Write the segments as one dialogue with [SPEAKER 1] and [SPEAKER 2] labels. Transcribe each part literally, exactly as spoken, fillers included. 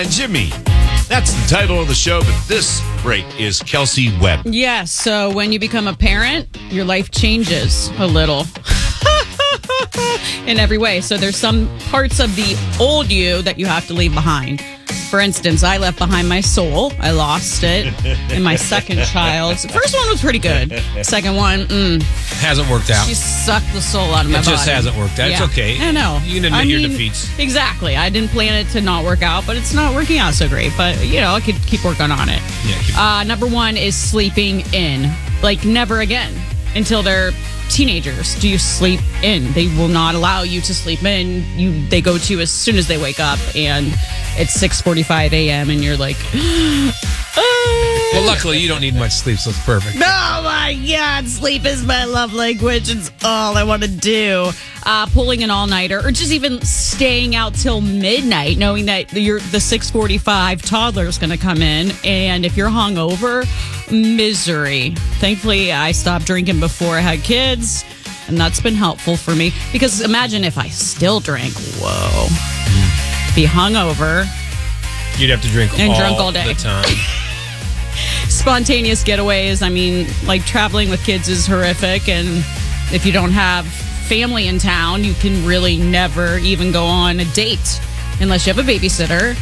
[SPEAKER 1] And Jimmy. That's the title of the show, but this break is Kelsey Webb.
[SPEAKER 2] Yes, so when you become a parent, your life changes a little in every way. So there's some parts of the old you that you have to leave behind. For instance, I left behind my soul. I lost it in my second child. The first one was pretty good. Second one, mm,
[SPEAKER 3] hasn't worked out.
[SPEAKER 2] She sucked the soul out of my
[SPEAKER 3] it
[SPEAKER 2] body.
[SPEAKER 3] It just hasn't worked out.
[SPEAKER 2] Yeah.
[SPEAKER 3] It's okay.
[SPEAKER 2] I know.
[SPEAKER 3] You can admit
[SPEAKER 2] I
[SPEAKER 3] your
[SPEAKER 2] mean,
[SPEAKER 3] defeats.
[SPEAKER 2] Exactly. I didn't plan it to not work out, but it's not working out so great. But, you know, I could keep working on it.
[SPEAKER 3] Yeah, keep
[SPEAKER 2] uh, number one is sleeping in. Like, never again until they're teenagers do you sleep in. They will not allow you to sleep in. You They go to you as soon as they wake up, and it's six forty-five a.m. and you're like, oh.
[SPEAKER 3] Well, luckily you don't need much sleep, so it's perfect.
[SPEAKER 2] Oh my God, sleep is my love language. It's all I want to do. Uh, pulling an all-nighter, or just even staying out till midnight, knowing that you're, the six forty-five toddler is going to come in, and if you're hungover, misery. Thankfully, I stopped drinking before I had kids, and that's been helpful for me. Because imagine if I still drank. Whoa. Be hungover.
[SPEAKER 3] You'd have to drink
[SPEAKER 2] and
[SPEAKER 3] all,
[SPEAKER 2] drunk all day.
[SPEAKER 3] the time.
[SPEAKER 2] Spontaneous getaways. I mean, like traveling with kids is horrific, and if you don't have family in town, you can really never even go on a date unless you have a babysitter.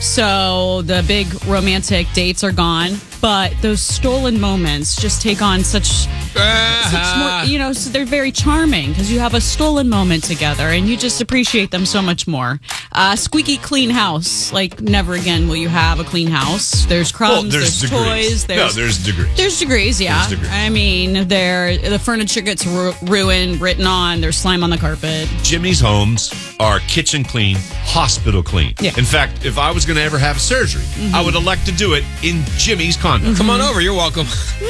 [SPEAKER 2] So the big romantic dates are gone, but those stolen moments just take on such,
[SPEAKER 3] uh-huh.
[SPEAKER 2] such more, you know, so they're very charming because you have a stolen moment together and you just appreciate them so much more. Uh, squeaky clean house. Like, never again will you have a clean house. There's crumbs,
[SPEAKER 1] well, there's,
[SPEAKER 2] there's
[SPEAKER 1] degrees.
[SPEAKER 2] toys. There's,
[SPEAKER 1] no, there's degrees.
[SPEAKER 2] There's degrees, yeah.
[SPEAKER 1] There's degrees.
[SPEAKER 2] I mean, there the furniture gets ru- ruined, written on, there's slime on the carpet.
[SPEAKER 1] Jimmy's homes are kitchen clean, hospital clean.
[SPEAKER 2] Yeah.
[SPEAKER 1] In fact, if I was going to ever have surgery, mm-hmm. I would elect to do it in Jimmy's condo.
[SPEAKER 3] Mm-hmm. Come on over. You're welcome.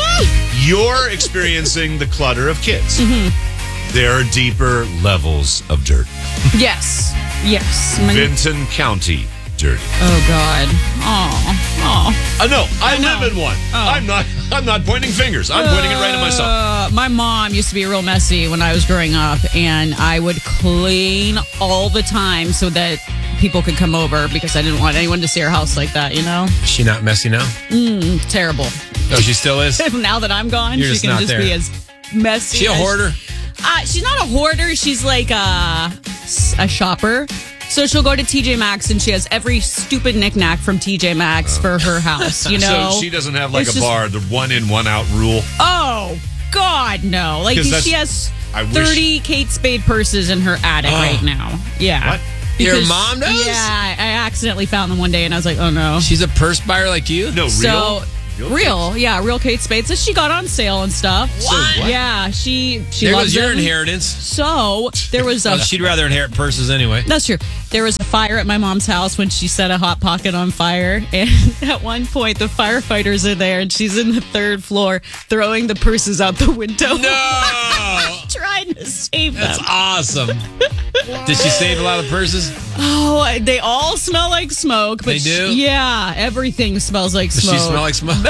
[SPEAKER 1] You're experiencing the clutter of kids.
[SPEAKER 2] Mm-hmm.
[SPEAKER 1] There are deeper levels of dirt.
[SPEAKER 2] Yes. Yes. Man-
[SPEAKER 1] Vinton County dirty.
[SPEAKER 2] Oh, God. Oh. Oh.
[SPEAKER 1] Uh, no, I,
[SPEAKER 2] I know.
[SPEAKER 1] live in one.
[SPEAKER 2] Oh.
[SPEAKER 1] I'm not I'm not pointing fingers. I'm uh, pointing it right at myself.
[SPEAKER 2] Uh, my mom used to be real messy when I was growing up, and I would clean all the time so that people could come over because I didn't want anyone to see our house like that, you know?
[SPEAKER 3] Is she not messy now?
[SPEAKER 2] Mm, terrible.
[SPEAKER 3] No, she still is?
[SPEAKER 2] Now that I'm gone,
[SPEAKER 3] You're
[SPEAKER 2] she
[SPEAKER 3] just
[SPEAKER 2] can
[SPEAKER 3] not
[SPEAKER 2] just
[SPEAKER 3] there.
[SPEAKER 2] be as messy.
[SPEAKER 3] She a
[SPEAKER 2] as,
[SPEAKER 3] hoarder?
[SPEAKER 2] Uh, she's not a hoarder. She's like a, a shopper. So she'll go to T J Maxx and she has every stupid knickknack from T J Maxx oh. for her house, you know?
[SPEAKER 1] So she doesn't have like
[SPEAKER 2] it's
[SPEAKER 1] a
[SPEAKER 2] just,
[SPEAKER 1] bar, the one in, one out rule?
[SPEAKER 2] Oh, God, no. Like, she has
[SPEAKER 1] I wish,
[SPEAKER 2] thirty Kate Spade purses in her attic oh. right now. Yeah.
[SPEAKER 1] What?
[SPEAKER 3] Because, Your mom knows?
[SPEAKER 2] Yeah, I accidentally found them one day and I was like, oh no.
[SPEAKER 3] She's a purse buyer like you?
[SPEAKER 1] No, real?
[SPEAKER 2] So, Real, real yeah, real Kate Spade. So she got on sale and stuff.
[SPEAKER 3] What?
[SPEAKER 2] So, yeah, she she
[SPEAKER 3] There
[SPEAKER 2] loves
[SPEAKER 3] was your
[SPEAKER 2] them.
[SPEAKER 3] inheritance.
[SPEAKER 2] So there was a.
[SPEAKER 3] Well, she'd rather inherit purses anyway.
[SPEAKER 2] That's true. There was a fire at my mom's house when she set a Hot Pocket on fire, and at one point the firefighters are there, and she's in the third floor throwing the purses out the window.
[SPEAKER 3] No,
[SPEAKER 2] trying to save them.
[SPEAKER 3] That's awesome. Did she save a lot of purses?
[SPEAKER 2] Oh, they all smell like smoke. But
[SPEAKER 3] they do?
[SPEAKER 2] She, yeah, everything smells like
[SPEAKER 3] Does
[SPEAKER 2] smoke.
[SPEAKER 3] Does she smell like smoke?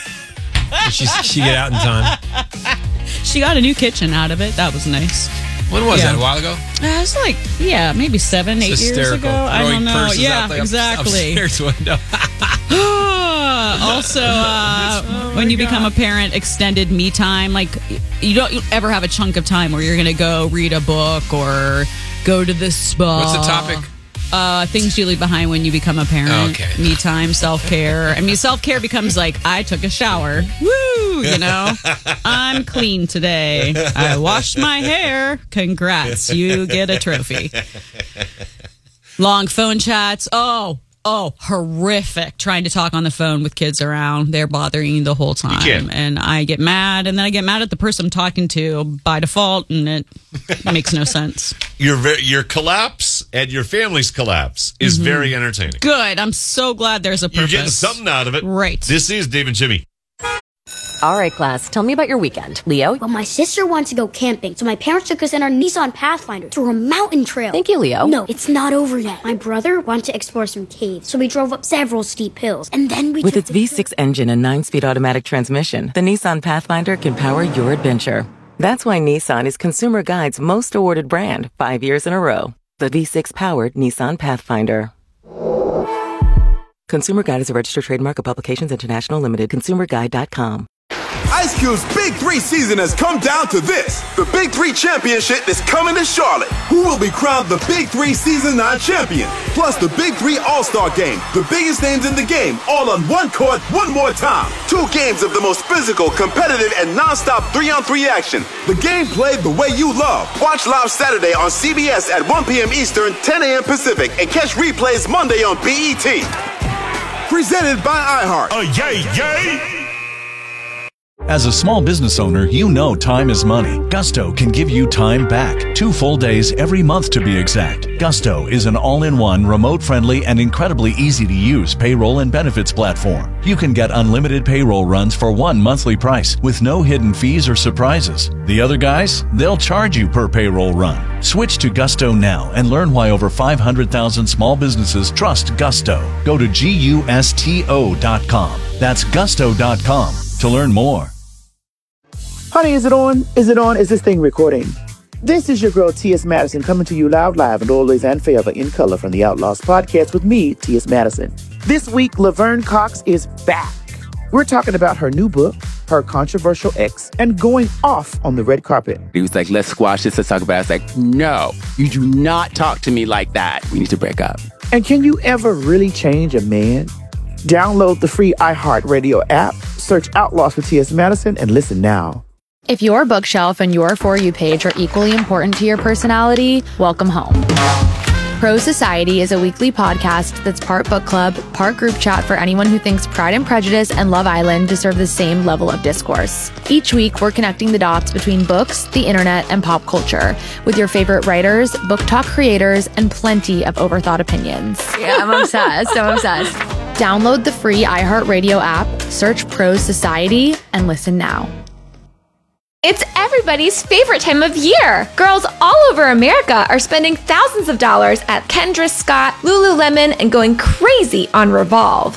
[SPEAKER 3] Did she, she get out in time?
[SPEAKER 2] She got a new kitchen out of it. That was nice.
[SPEAKER 3] When was
[SPEAKER 2] yeah.
[SPEAKER 3] that? A while ago?
[SPEAKER 2] Uh, it was like, yeah, maybe seven,
[SPEAKER 3] it's
[SPEAKER 2] eight
[SPEAKER 3] hysterical.
[SPEAKER 2] years ago. I don't know.
[SPEAKER 3] Purses
[SPEAKER 2] Yeah,
[SPEAKER 3] out the
[SPEAKER 2] exactly.
[SPEAKER 3] Upstairs window.
[SPEAKER 2] Also, uh, oh when you God. become a parent, extended me time. Like, you don't ever have a chunk of time where you're going to go read a book or go to the spa.
[SPEAKER 3] What's the topic?
[SPEAKER 2] Uh, things you leave behind when you become a parent.
[SPEAKER 3] Okay.
[SPEAKER 2] Me time, self-care. I mean, self-care becomes like, I took a shower. Woo! You know? I'm clean today. I washed my hair. Congrats. You get a trophy. Long phone chats. Oh, oh, horrific. Trying to talk on the phone with kids around. They're bothering you the whole time. And I get mad, and then I get mad at the person I'm talking to by default, and it makes no sense.
[SPEAKER 1] Your your collapse and your family's collapse is mm-hmm. very entertaining.
[SPEAKER 2] Good. I'm so glad there's a purpose.
[SPEAKER 1] You're getting something out of it.
[SPEAKER 2] Right.
[SPEAKER 1] This is Dave and Jimmy.
[SPEAKER 4] All right, class, tell me about your weekend. Leo?
[SPEAKER 5] Well, my sister wants to go camping, so my parents took us in our Nissan Pathfinder through a mountain trail.
[SPEAKER 4] Thank you, Leo.
[SPEAKER 5] No, it's not over yet. My brother wanted to explore some caves, so we drove up several steep hills, and then we
[SPEAKER 6] With
[SPEAKER 5] took
[SPEAKER 6] its V six engine and nine-speed automatic transmission, the Nissan Pathfinder can power your adventure. That's why Nissan is Consumer Guide's most awarded brand five years in a row. The V six-powered Nissan Pathfinder. Consumer Guide is a registered trademark of Publications International Limited. consumer guide dot com.
[SPEAKER 7] Ice Cube's Big Three season has come down to this. The Big Three Championship is coming to Charlotte. Who will be crowned the Big Three Season nine champion? Plus the Big Three All-Star Game. The biggest names in the game, all on one court, one more time. Two games of the most physical, competitive, and non-stop three-on-three action. The game played the way you love. Watch live Saturday on C B S at one p.m. Eastern, ten a.m. Pacific, and catch replays Monday on B E T. Presented by iHeart.
[SPEAKER 1] Oh, yay, yay!
[SPEAKER 8] As a small business owner, you know time is money. Gusto can give you time back. Two full days every month to be exact. Gusto is an all-in-one, remote-friendly, and incredibly easy-to-use payroll and benefits platform. You can get unlimited payroll runs for one monthly price with no hidden fees or surprises. The other guys, they'll charge you per payroll run. Switch to Gusto now and learn why over five hundred thousand small businesses trust Gusto. Go to gusto dot com. That's gusto dot com to learn more.
[SPEAKER 9] Honey, is it on? Is it on? Is this thing recording? This is your girl, T S. Madison, coming to you loud, live, and always and forever in color from the Outlaws podcast with me, T S. Madison. This week, Laverne Cox is back. We're talking about her new book, her controversial ex, and going off on the red carpet.
[SPEAKER 10] He was like, let's squash this, let's talk about it. I was like, no, you do not talk to me like that. We need to break up.
[SPEAKER 9] And can you ever really change a man? Download the free iHeartRadio app, search Outlaws for T S. Madison, and listen now.
[SPEAKER 11] If your bookshelf and your For You page are equally important to your personality, welcome home. Prose Society is a weekly podcast that's part book club, part group chat for anyone who thinks Pride and Prejudice and Love Island deserve the same level of discourse. Each week, we're connecting the dots between books, the internet, and pop culture with your favorite writers, book talk creators, and plenty of overthought opinions. Yeah, I'm obsessed. I'm obsessed. Download the free iHeartRadio app, search Prose Society, and listen now.
[SPEAKER 12] It's everybody's favorite time of year. Girls all over America are spending thousands of dollars at Kendra Scott, Lululemon, and going crazy on Revolve.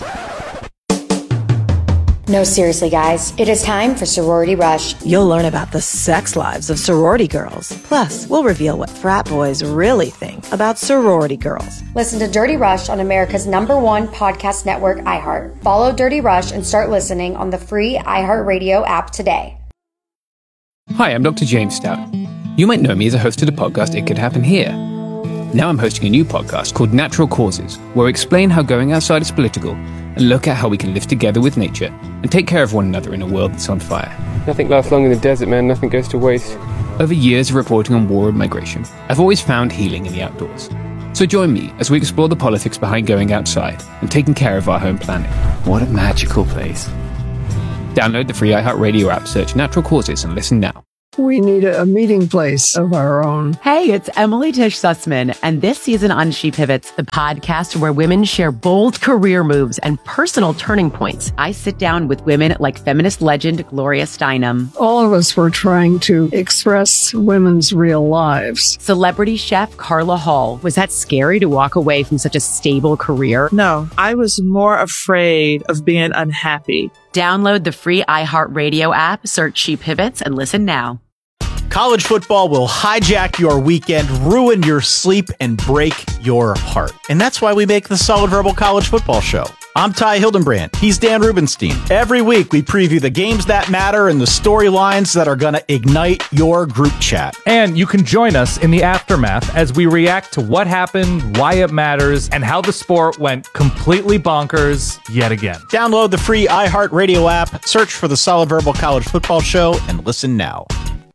[SPEAKER 13] No, seriously, guys. It is time for Sorority Rush.
[SPEAKER 14] You'll learn about the sex lives of sorority girls. Plus, we'll reveal what frat boys really think about sorority girls.
[SPEAKER 13] Listen to Dirty Rush on America's number one podcast network, iHeart. Follow Dirty Rush and start listening on the free iHeartRadio app today.
[SPEAKER 15] Hi, I'm Doctor James Stout. You might know me as a host of the podcast It Could Happen Here. Now I'm hosting a new podcast called Natural Causes, where I explain how going outside is political and look at how we can live together with nature and take care of one another in a world that's on fire.
[SPEAKER 16] Nothing lasts long in the desert, man. Nothing goes to waste.
[SPEAKER 15] Over years of reporting on war and migration, I've always found healing in the outdoors. So join me as we explore the politics behind going outside and taking care of our home planet. What a magical place. Download the free iHeartRadio app, search Natural Causes, and listen now.
[SPEAKER 17] We need a, a meeting place of our own.
[SPEAKER 18] Hey, it's Emily Tish Sussman, and this season on She Pivots, the podcast where women share bold career moves and personal turning points. I sit down with women like feminist legend Gloria Steinem.
[SPEAKER 17] All of us were trying to express women's real lives.
[SPEAKER 18] Celebrity chef Carla Hall. Was that scary to walk away from such a stable career?
[SPEAKER 19] No, I was more afraid of being unhappy.
[SPEAKER 18] Download the free iHeartRadio app, search She Pivots, and listen now.
[SPEAKER 20] College football will hijack your weekend, ruin your sleep, and break your heart. And that's why we make the Solid Verbal College Football Show. I'm Ty Hildenbrand. He's Dan Rubenstein. Every week, we preview the games that matter and the storylines that are going to ignite your group chat.
[SPEAKER 21] And you can join us in the aftermath as we react to what happened, why it matters, and how the sport went completely bonkers yet again.
[SPEAKER 20] Download the free iHeartRadio app, search for the Solid Verbal College Football Show, and listen now.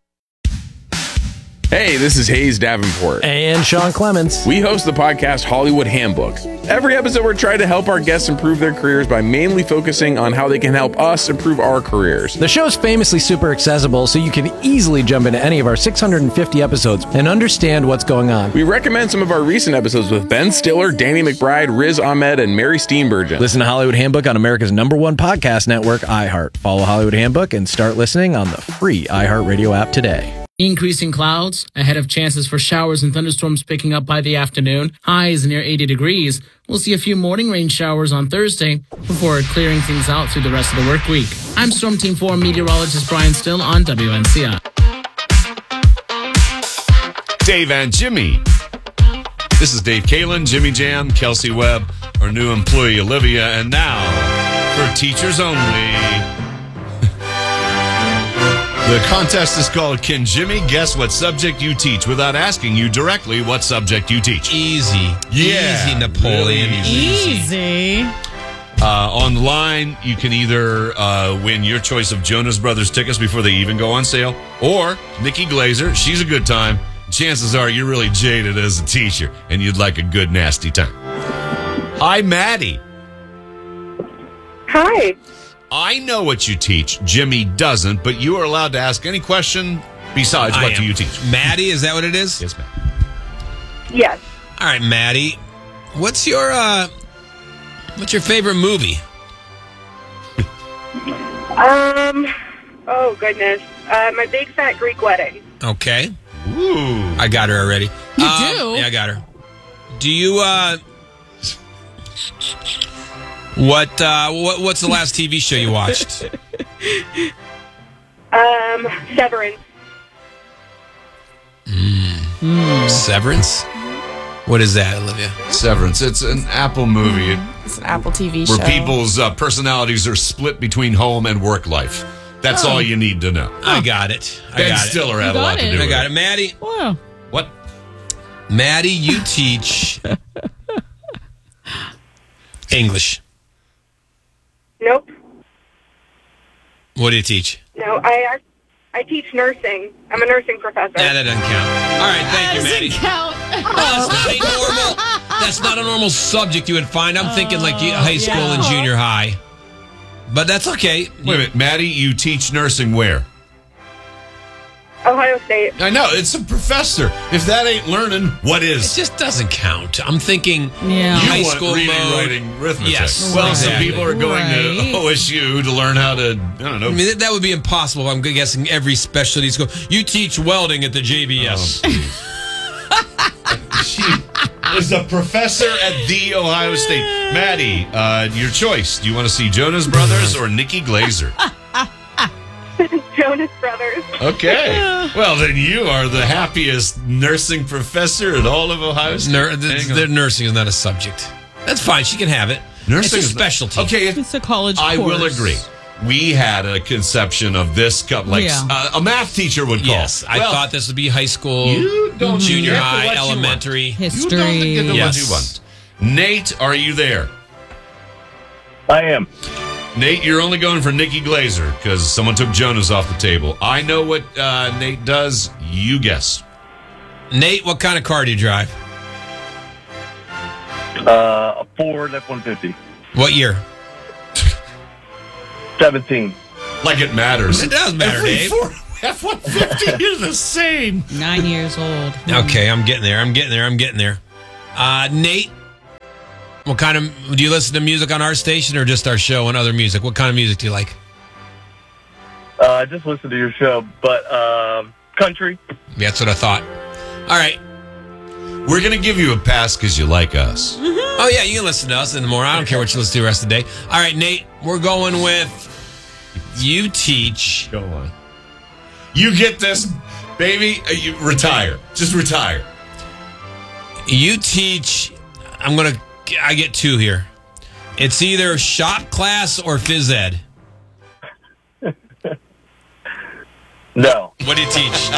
[SPEAKER 22] Hey, this is Hayes Davenport.
[SPEAKER 3] And Sean Clements.
[SPEAKER 22] We host the podcast Hollywood Handbook. Every episode, we're trying to help our guests improve their careers by mainly focusing on how they can help us improve our careers.
[SPEAKER 3] The show's famously super accessible, so you can easily jump into any of our six hundred fifty episodes and understand what's going on.
[SPEAKER 22] We recommend some of our recent episodes with Ben Stiller, Danny McBride, Riz Ahmed, and Mary Steenburgen.
[SPEAKER 3] Listen to Hollywood Handbook on America's number one podcast network, iHeart. Follow Hollywood Handbook and start listening on the free iHeartRadio app today.
[SPEAKER 23] Increasing clouds ahead of chances for showers and thunderstorms picking up by the afternoon. Highs near eighty degrees. We'll see a few morning rain showers on Thursday before clearing things out through the rest of the work week. I'm Storm Team four meteorologist Brian Still on W N C I.
[SPEAKER 1] Dave and Jimmy. This is Dave Kalin, Jimmy Jam, Kelsey Webb. our new employee, Olivia. And now, for teachers only, the contest is called Can Jimmy Guess What Subject You Teach without asking you directly what subject you teach?
[SPEAKER 2] Easy.
[SPEAKER 1] Yeah.
[SPEAKER 2] Easy, Napoleon.
[SPEAKER 1] Really
[SPEAKER 2] easy.
[SPEAKER 4] Easy.
[SPEAKER 1] Uh, on the line, you can either uh, win your choice of Jonas Brothers tickets before they even go on sale, or Nikki Glazer. She's a good time. Chances are you're really jaded as a teacher, and you'd like a good, nasty time. Hi, Maddie.
[SPEAKER 5] Hi.
[SPEAKER 1] I know what you teach. Jimmy doesn't, but you are allowed to ask any question besides
[SPEAKER 2] I
[SPEAKER 1] what
[SPEAKER 2] am.
[SPEAKER 1] do you teach.
[SPEAKER 2] Maddie, is that what it is?
[SPEAKER 1] Yes, ma'am.
[SPEAKER 5] Yes.
[SPEAKER 2] All right, Maddie. What's your uh, what's your favorite movie?
[SPEAKER 5] Um. Oh goodness. Uh, my Big Fat Greek Wedding.
[SPEAKER 2] Okay.
[SPEAKER 1] Ooh.
[SPEAKER 2] I got her already.
[SPEAKER 4] You
[SPEAKER 2] um,
[SPEAKER 4] do?
[SPEAKER 2] Yeah, I got her. Do you uh what uh what what's the last T V show you watched?
[SPEAKER 5] Um. Severance.
[SPEAKER 2] Mm. Severance? What is that, Olivia?
[SPEAKER 1] Severance. It's an Apple movie
[SPEAKER 4] It's an Apple T V
[SPEAKER 1] where
[SPEAKER 4] show.
[SPEAKER 1] people's uh, personalities are split between home and work life. That's
[SPEAKER 4] Oh.
[SPEAKER 1] all you need to know.
[SPEAKER 2] I got it. I
[SPEAKER 1] Ben
[SPEAKER 2] got it.
[SPEAKER 1] Stiller had
[SPEAKER 4] You
[SPEAKER 1] a lot
[SPEAKER 4] got
[SPEAKER 1] to
[SPEAKER 4] it.
[SPEAKER 1] do
[SPEAKER 2] I
[SPEAKER 1] with
[SPEAKER 2] got
[SPEAKER 1] it.
[SPEAKER 2] it. Maddie.
[SPEAKER 4] Wow.
[SPEAKER 1] What?
[SPEAKER 2] Maddie, you teach English.
[SPEAKER 5] Nope.
[SPEAKER 2] What do you teach?
[SPEAKER 5] No. I act- I teach nursing. I'm a nursing professor.
[SPEAKER 2] Nah, that doesn't count. All right, thank you, Maddie.
[SPEAKER 4] Doesn't count.
[SPEAKER 2] That's not a normal. That's not a normal subject you would find. I'm thinking like high school
[SPEAKER 4] yeah.
[SPEAKER 2] and junior high, but that's okay.
[SPEAKER 1] Wait a minute, Maddie, you teach nursing where?
[SPEAKER 5] Ohio State.
[SPEAKER 1] I know, it's a professor. If that ain't learning, what
[SPEAKER 2] It
[SPEAKER 1] is?
[SPEAKER 2] just doesn't count. I'm thinking
[SPEAKER 4] Yeah.
[SPEAKER 1] You
[SPEAKER 2] high
[SPEAKER 1] want
[SPEAKER 2] school
[SPEAKER 1] reading,
[SPEAKER 2] mode.
[SPEAKER 1] writing, arithmetic.
[SPEAKER 2] Yes,
[SPEAKER 1] Well,
[SPEAKER 2] exactly.
[SPEAKER 1] some people are going
[SPEAKER 4] Right.
[SPEAKER 1] to O S U to learn how to, I don't know.
[SPEAKER 2] I mean, that- that would be impossible. I'm guessing every specialty school. You teach welding at the J B S.
[SPEAKER 1] She is a professor at the Ohio State. Maddie, uh, your choice. Do you want to see Jonas Brothers or Nikki Glazer?
[SPEAKER 5] Jonas Brothers.
[SPEAKER 1] Okay. Well, then you are the happiest nursing professor at all of Ohio State.
[SPEAKER 2] Nur- the,
[SPEAKER 1] Hang on.
[SPEAKER 2] the nursing is not a subject. That's fine. She can have it.
[SPEAKER 1] Nursing
[SPEAKER 2] it's
[SPEAKER 1] is
[SPEAKER 2] a
[SPEAKER 1] not-
[SPEAKER 2] specialty.
[SPEAKER 1] Okay, it-
[SPEAKER 4] It's a college
[SPEAKER 1] I
[SPEAKER 4] course.
[SPEAKER 1] will agree. We had a conception of this, cup like
[SPEAKER 4] Yeah.
[SPEAKER 1] uh, a math teacher would call.
[SPEAKER 2] Yes, I
[SPEAKER 1] Well,
[SPEAKER 2] thought this would be high school,
[SPEAKER 1] You don't
[SPEAKER 2] junior
[SPEAKER 1] get to
[SPEAKER 2] high,
[SPEAKER 1] what you
[SPEAKER 2] elementary.
[SPEAKER 1] You don't get to
[SPEAKER 2] Yes.
[SPEAKER 1] what you want. Nate, are you there?
[SPEAKER 24] I am.
[SPEAKER 1] Nate, you're only going for Nikki Glazer because someone took Jonas off the table. I know what uh, Nate does. You guess.
[SPEAKER 2] Nate, what kind of car do you drive?
[SPEAKER 24] Uh, a Ford F one fifty.
[SPEAKER 2] What year?
[SPEAKER 24] seventeen.
[SPEAKER 1] Like it matters.
[SPEAKER 2] It does matter,
[SPEAKER 1] Every
[SPEAKER 2] Dave.
[SPEAKER 1] Ford F one fifty is the same.
[SPEAKER 4] Nine years old.
[SPEAKER 2] Okay, I'm getting there. I'm getting there. I'm getting there. Uh, Nate, what kind of do you listen to music on our station or just our show and other music? What kind of music do you like?
[SPEAKER 24] Uh, I just listened to your show, but um, country.
[SPEAKER 2] Yeah, that's what I thought. All right.
[SPEAKER 1] We're going to give you a pass because you like us.
[SPEAKER 2] Oh, yeah, you can listen to us in the morning. I don't care what you listen to the rest of the day. All right, Nate, we're going with you teach.
[SPEAKER 1] Go on. You get this, baby. Uh, you retire. Just retire.
[SPEAKER 2] You teach. I'm going to, I get two here. It's either shop class or phys ed.
[SPEAKER 24] No.
[SPEAKER 2] What do you teach?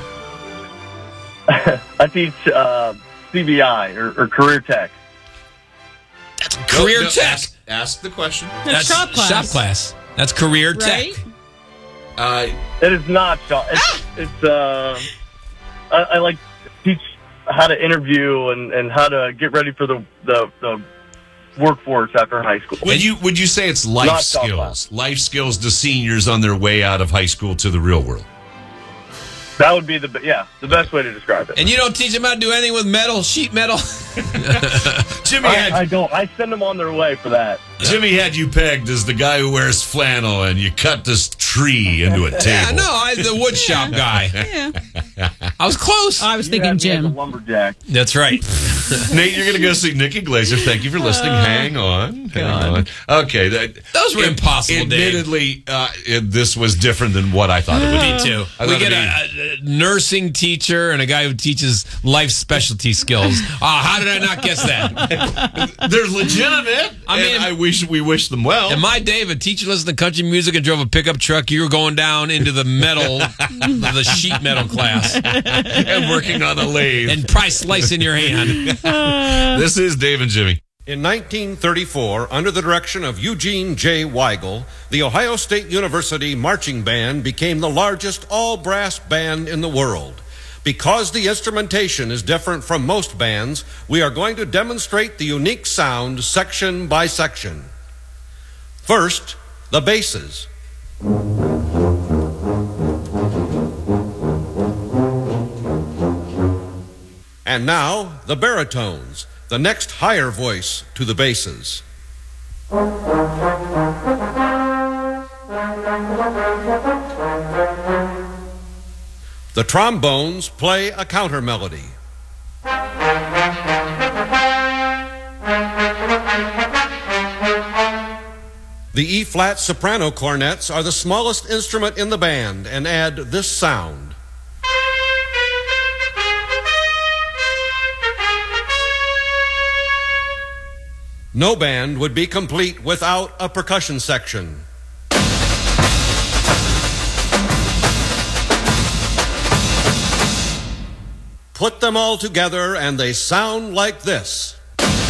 [SPEAKER 24] I teach uh, C B I or, or career tech.
[SPEAKER 2] Career
[SPEAKER 1] No, no,
[SPEAKER 2] tech.
[SPEAKER 1] Ask, ask the question.
[SPEAKER 4] That's shop class.
[SPEAKER 2] Shop class. That's career
[SPEAKER 4] Right?
[SPEAKER 2] tech.
[SPEAKER 1] Uh,
[SPEAKER 24] It is not shop. It's, it's uh, I, I like teach how to interview and, and how to get ready for the, the, the workforce after high school.
[SPEAKER 1] would you would you say it's life
[SPEAKER 24] Not shop
[SPEAKER 1] skills?
[SPEAKER 24] class.
[SPEAKER 1] Life skills to seniors on their way out of high school to the real world.
[SPEAKER 24] That would be the be- yeah the best way to describe it.
[SPEAKER 2] And you don't teach them how to do anything with metal, sheet metal?
[SPEAKER 1] Jimmy had
[SPEAKER 24] I, I don't. I send them on their way for that.
[SPEAKER 1] Jimmy had you pegged as the guy who wears flannel, and you cut this tree into a table.
[SPEAKER 2] Yeah, no, I'm the wood shop guy.
[SPEAKER 4] Yeah.
[SPEAKER 2] I was close.
[SPEAKER 4] I was
[SPEAKER 24] You
[SPEAKER 4] thinking
[SPEAKER 24] have me as a
[SPEAKER 4] Jim.
[SPEAKER 24] lumberjack.
[SPEAKER 2] That's right.
[SPEAKER 1] Nate, you're going to go see Nikki Glazer. Thank you for listening.
[SPEAKER 2] Uh,
[SPEAKER 1] hang on. Hang
[SPEAKER 2] God.
[SPEAKER 1] on. Okay. That,
[SPEAKER 2] Those were impossible, Dave.
[SPEAKER 1] Admittedly, uh, it, this was different than what I thought it would be.
[SPEAKER 2] Me too.
[SPEAKER 1] I
[SPEAKER 2] We
[SPEAKER 1] thought
[SPEAKER 2] get
[SPEAKER 1] it'd be-
[SPEAKER 2] a, a nursing teacher and a guy who teaches life specialty skills. Oh, how did I not guess that?
[SPEAKER 1] They're legitimate.
[SPEAKER 2] I mean,
[SPEAKER 1] and I wish we wish them well.
[SPEAKER 2] In my day, if a teacher listened to country music and drove a pickup truck, you were going down into the metal, the sheet metal class.
[SPEAKER 1] And working on a lathe.
[SPEAKER 2] And pry slice in your hand.
[SPEAKER 1] This is Dave and Jimmy.
[SPEAKER 6] In nineteen thirty-four, under the direction of Eugene J. Weigel, the Ohio State University Marching Band became the largest all-brass band in the world. Because the instrumentation is different from most bands, we are going to demonstrate the unique sound section by section. First, the basses. And now, the baritones, the next higher voice to the basses. The trombones play a counter melody. The E-flat soprano cornets are the smallest instrument in the band and add this sound. No band would be complete without a percussion section. Put them all together and they sound like this.